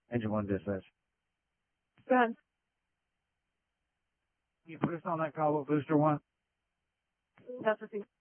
Engine 1 dispatch. Go ahead. Can you put us on that call with Booster 1? That's the thing.